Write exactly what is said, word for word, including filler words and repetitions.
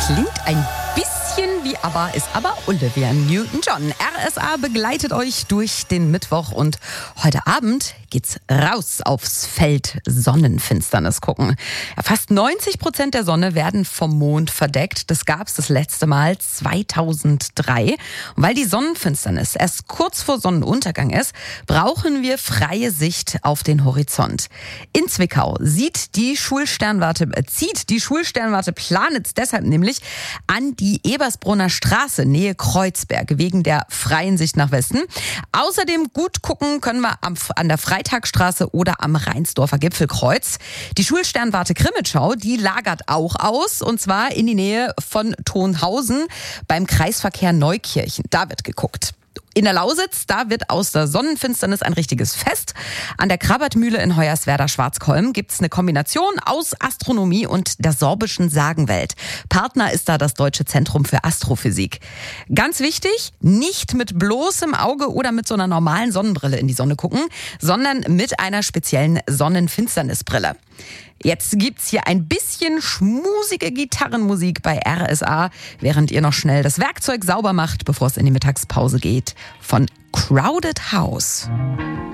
Klingt ein bisschen wie ABBA, ist aber Olivia Newton-John. R S A begleitet euch durch den Mittwoch und heute Abend geht's raus aufs Feld Sonnenfinsternis gucken. Ja, fast neunzig Prozent der Sonne werden vom Mond verdeckt. Das gab's das letzte Mal zweitausenddrei. Und weil die Sonnenfinsternis erst kurz vor Sonnenuntergang ist, brauchen wir freie Sicht auf den Horizont. In Zwickau sieht die Schulsternwarte, äh, zieht die Schulsternwarte Planitz deshalb nämlich an die Ebersbrunner Straße, Nähe Kreuzberg, wegen der freien Sicht nach Westen. Außerdem gut gucken können wir am, an der Freitagstraße oder am Rheinsdorfer Gipfelkreuz. Die Schulsternwarte Grimmitschau, die lagert auch aus, und zwar in die Nähe von Thonhausen beim Kreisverkehr Neukirchen. Da wird geguckt. In der Lausitz, da wird aus der Sonnenfinsternis ein richtiges Fest. An der Krabbertmühle in Hoyerswerda-Schwarzkolm gibt's eine Kombination aus Astronomie und der sorbischen Sagenwelt. Partner ist da das Deutsche Zentrum für Astrophysik. Ganz wichtig, nicht mit bloßem Auge oder mit so einer normalen Sonnenbrille in die Sonne gucken, sondern mit einer speziellen Sonnenfinsternisbrille. Jetzt gibt's hier ein bisschen schmusige Gitarrenmusik bei R S A, während ihr noch schnell das Werkzeug sauber macht, bevor es in die Mittagspause geht, von Crowded House.